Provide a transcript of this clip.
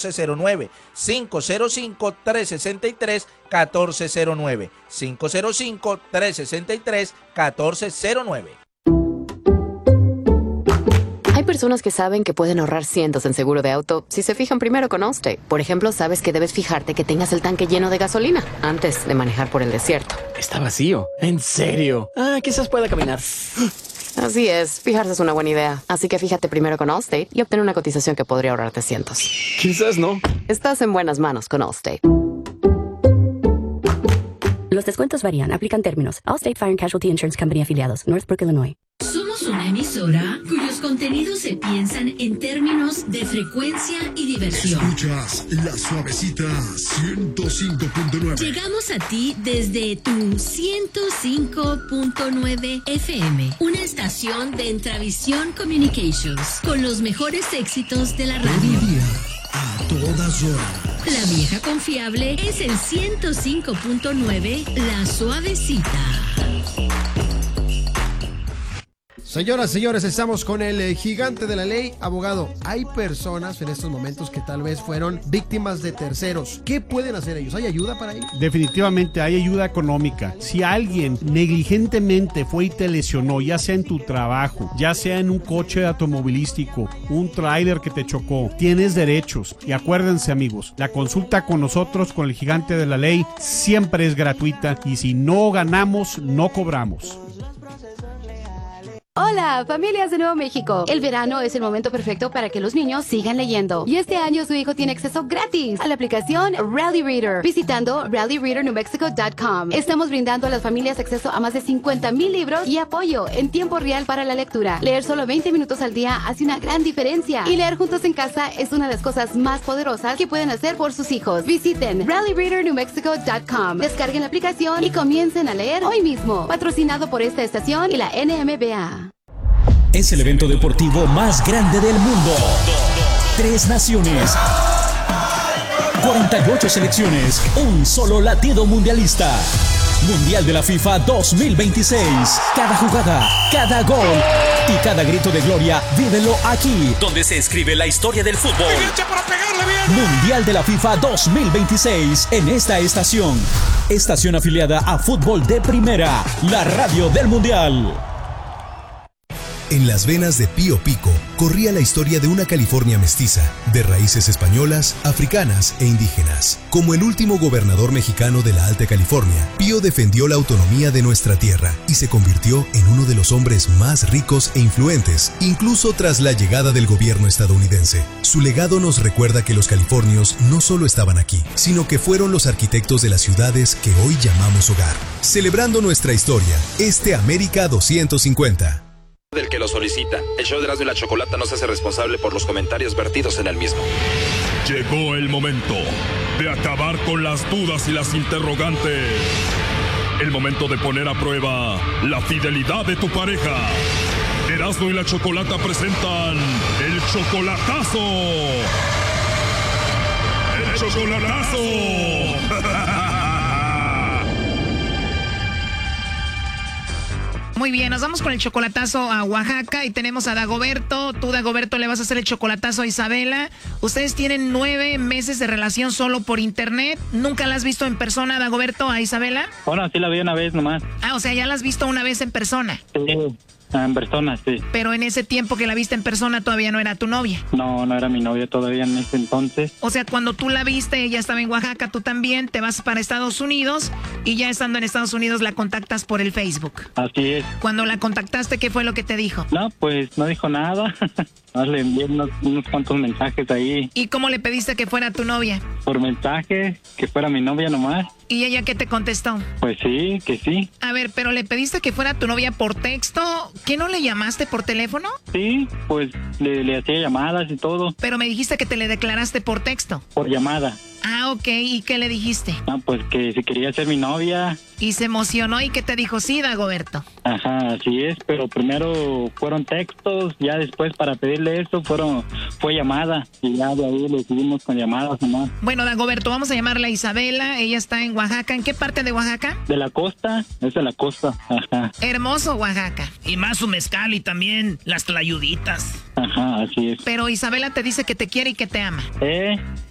505-363-1409. 505-363-1409. 505-363-1409. Hay personas que saben que pueden ahorrar cientos en seguro de auto si se fijan primero con Allstate. Por ejemplo, sabes que debes fijarte que tengas el tanque lleno de gasolina antes de manejar por el desierto. Está vacío. ¿En serio? Quizás pueda caminar. Así es, fijarse es una buena idea. Así que fíjate primero con Allstate y obtén una cotización que podría ahorrarte cientos. Quizás no. Estás en buenas manos con Allstate. Los descuentos varían. Aplican términos. Allstate Fire and Casualty Insurance Company afiliados. Northbrook, Illinois. Somos una emisora cuyos contenidos se piensan en términos de frecuencia y diversión. Escuchas La Suavecita 105.9. Llegamos a ti desde tu 105.9 FM, una estación de Entravisión Communications, con los mejores éxitos de la radio. Todo el día, a todas horas. La vieja confiable es el 105.9 La Suavecita. Señoras, señores, estamos con el gigante de la ley. Abogado, hay personas en estos momentos que tal vez fueron víctimas de terceros. ¿Qué pueden hacer ellos? ¿Hay ayuda para ellos? Definitivamente hay ayuda económica. Si alguien negligentemente fue y te lesionó, ya sea en tu trabajo, ya sea en un coche automovilístico, un tráiler que te chocó, tienes derechos. Y acuérdense, amigos, la consulta con nosotros, con el gigante de la ley, siempre es gratuita. Y si no ganamos, no cobramos. Hola, familias de Nuevo México. El verano es el momento perfecto para que los niños sigan leyendo. Y este año su hijo tiene acceso gratis a la aplicación Rally Reader, visitando rallyreadernewmexico.com. Estamos brindando a las familias acceso a más de 50,000 libros y apoyo en tiempo real para la lectura. Leer solo 20 minutos al día hace una gran diferencia. Y leer juntos en casa es una de las cosas más poderosas que pueden hacer por sus hijos. Visiten rallyreadernewmexico.com, descarguen la aplicación y comiencen a leer hoy mismo. Patrocinado por esta estación y la NMBA. Es el evento deportivo más grande del mundo. 3 naciones, 48 selecciones, un solo latido mundialista. Mundial de la FIFA 2026. Cada jugada, cada gol y cada grito de gloria, vívelo aquí, donde se escribe la historia del fútbol. Mundial de la FIFA 2026 en esta estación. Estación afiliada a Fútbol de Primera, la radio del Mundial. En las venas de Pío Pico corría la historia de una California mestiza, de raíces españolas, africanas e indígenas. Como el último gobernador mexicano de la Alta California, Pío defendió la autonomía de nuestra tierra y se convirtió en uno de los hombres más ricos e influentes, incluso tras la llegada del gobierno estadounidense. Su legado nos recuerda que los californios no solo estaban aquí, sino que fueron los arquitectos de las ciudades que hoy llamamos hogar. Celebrando nuestra historia, América 250. Del que lo solicita. El show de Erasmo y la Chocolata no se hace responsable por los comentarios vertidos en el mismo. Llegó el momento de acabar con las dudas y las interrogantes. El momento de poner a prueba la fidelidad de tu pareja. Erasmo y la Chocolata presentan el chocolatazo. ¡El chocolatazo! Muy bien, nos vamos con el chocolatazo a Oaxaca y tenemos a Dagoberto. Tú, Dagoberto, le vas a hacer el chocolatazo a Isabela. Ustedes tienen 9 meses de relación solo por internet. ¿Nunca la has visto en persona, Dagoberto, a Isabela? Bueno, sí la vi una vez nomás. O sea, ya la has visto una vez en persona. Sí, en persona, sí. Pero en ese tiempo que la viste en persona todavía no era tu novia. No, no era mi novia todavía en ese entonces. O sea, cuando tú la viste, ella estaba en Oaxaca, tú también, te vas para Estados Unidos y ya estando en Estados Unidos la contactas por el Facebook. Así es. Cuando la contactaste, ¿qué fue lo que te dijo? No, pues no dijo nada. Le envié unos cuantos mensajes ahí. ¿Y cómo le pediste que fuera tu novia? Por mensaje, que fuera mi novia nomás. ¿Y ella qué te contestó? Pues sí, que sí. A ver, pero le pediste que fuera tu novia por texto. ¿Qué no le llamaste por teléfono? Sí, pues le hacía llamadas y todo. Pero me dijiste que te le declaraste por texto. Por llamada. Ah, ok. ¿Y qué le dijiste? Ah, pues que si quería ser mi novia. Y se emocionó y ¿qué te dijo? Sí, Dagoberto. Ajá, así es, pero primero fueron textos, ya después para pedirle eso fue llamada y ya de ahí le seguimos con llamadas nomás. Bueno, Dagoberto, vamos a llamarla a Isabela, ella está en Oaxaca. ¿En qué parte de Oaxaca? De la costa, es de la costa, ajá. Hermoso Oaxaca. Y más su mezcal y también las tlayuditas. Ajá, así es. Pero Isabela te dice que te quiere y que te ama.